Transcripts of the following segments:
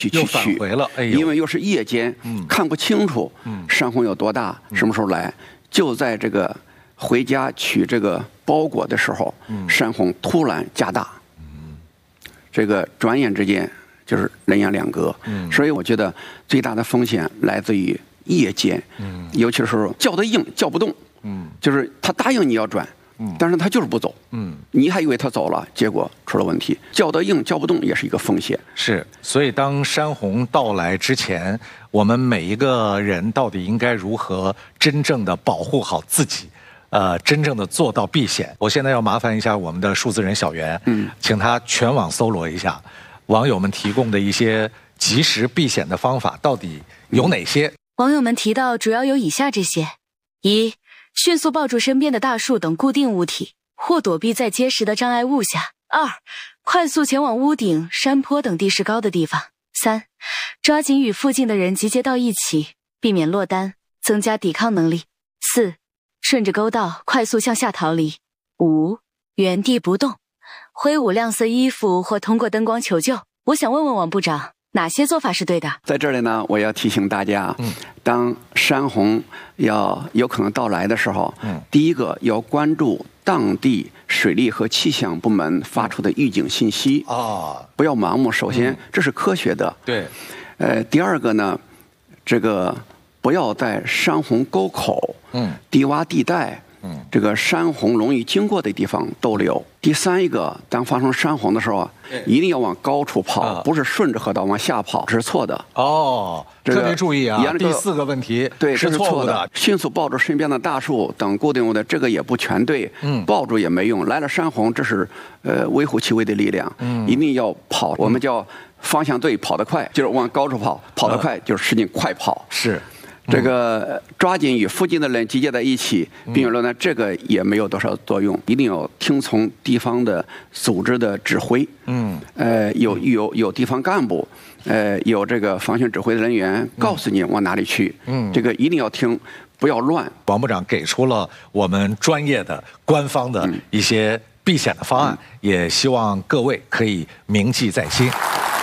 又返回了， 因为又是夜间，看不清楚山洪有多大，什么时候来，就在这个回家取这个包裹的时候，山洪突然加大，这个转眼之间就是人仰两隔，所以我觉得最大的风险来自于夜间，尤其是叫得硬叫不动，就是他答应你要转。但是他就是不走，你还以为他走了，结果出了问题，叫得硬叫不动也是一个风险。 是，所以当山洪到来之前，我们每一个人到底应该如何真正的保护好自己，真正的做到避险？我现在要麻烦一下我们的数字人小袁，请他全网搜罗一下网友们提供的一些及时避险的方法到底有哪些。 网友们提到主要有以下这些：一、迅速抱住身边的大树等固定物体，或躲避在结实的障碍物下；二、快速前往屋顶、山坡等地势高的地方；三、抓紧与附近的人集结到一起，避免落单，增加抵抗能力；四、顺着沟道快速向下逃离；五、原地不动，挥舞亮色衣服或通过灯光求救。我想问问王部长，哪些做法是对的？ 在这里呢，我要提醒大家，当山洪有可能到来的时候，第一个要关注当地水利和气象部门发出的预警信息不要盲目。首先，这是科学的。 对。 第二个呢，这个不要在山洪沟口、低洼地带。这个山洪容易经过的地方逗留。第三一个，当发生山洪的时候，一定要往高处跑，不是顺着河道往下跑，这是错的。 特别注意啊！第四个问题对是错误的。 迅速抱住身边的大树等固定物的，这个也不全对。抱住也没用。来了山洪，这是微乎其微的力量，一定要跑。我们叫方向对，跑得快，就是往高处跑，跑得快就是使劲快跑。 是。 这个抓紧与附近的人集结在一起，并且说呢，这个也没有多少作用，一定要听从地方的组织的指挥。有地方干部，有这个防汛指挥的人员告诉你往哪里去。这个一定要听，不要乱。 王部长给出了我们专业的、官方的一些避险的方案，也希望各位可以铭记在心。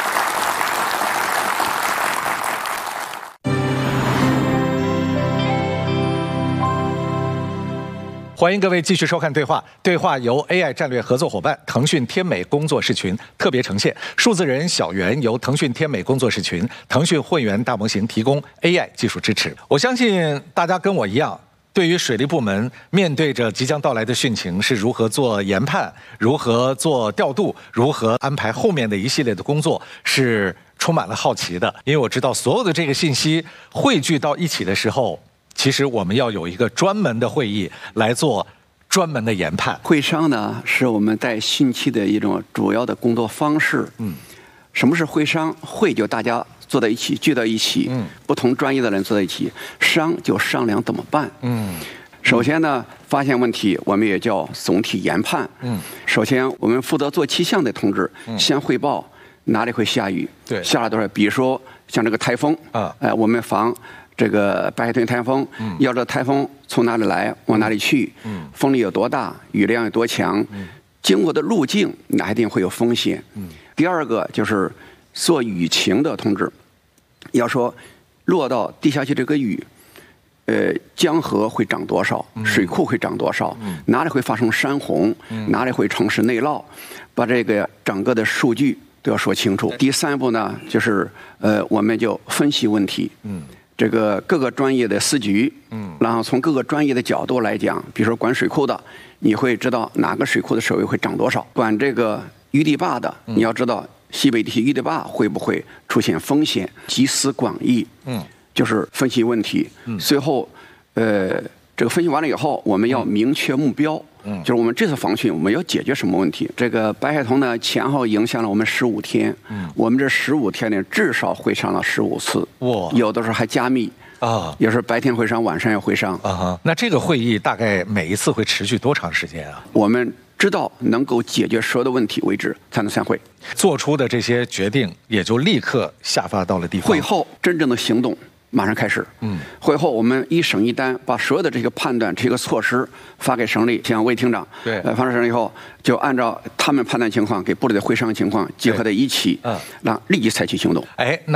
欢迎各位继续收看对话。对话由 AI 战略合作伙伴腾讯天美工作室群特别呈现，数字人小袁由腾讯天美工作室群、腾讯混元大模型提供 AI 技术支持。我相信大家跟我一样，对于水利部门面对着即将到来的汛情是如何做研判、如何做调度、如何安排后面的一系列的工作是充满了好奇的。因为我知道所有的这个信息汇聚到一起的时候，其实我们要有一个专门的会议来做专门的研判。 会商呢，是我们在汛期的一种主要的工作方式。什么是会商？会就大家坐在一起，聚到一起，不同专业的人坐在一起。商就商量怎么办。首先呢，发现问题，我们也叫总体研判。首先我们负责做气象的同志，先汇报哪里会下雨，下了多少。比如说像这个台风我们防这个白海豚台风，要这台风从哪里来，往哪里去，风力有多大，雨量有多强，经过的路径哪一定会有风险。第二个就是做雨情的同志，要说落到地下去这个雨，江河会涨多少，水库会涨多少，哪里会发生山洪，哪里会城市内涝，把这个整个的数据都要说清楚。第三步呢，就是我们就分析问题。这个各个专业的司局，然后从各个专业的角度来讲，比如说管水库的，你会知道哪个水库的水位会涨多少；管这个淤堤坝的，你要知道西北地区淤堤坝会不会出现风险，集思广益，就是分析问题。随后，这个分析完了以后，我们要明确目标。就是我们这次防汛，我们要解决什么问题？这个白海豚呢，前后影响了我们15天。我们这15天呢，至少会上了15次。有的时候还加密有时候白天会上，晚上要会上。 那这个会议大概每一次会持续多长时间啊？ 我们知道能够解决所有的问题为止，才能散会。 做出的这些决定也就立刻下发到了地方。 会后真正的行动马上开始。会后我们一省一单，把所有的这个判断、这个措施发给省里，像魏厅长，发到省里以后，就按照他们判断情况，给部里的会商情况结合在一起，让立即采取行动。 那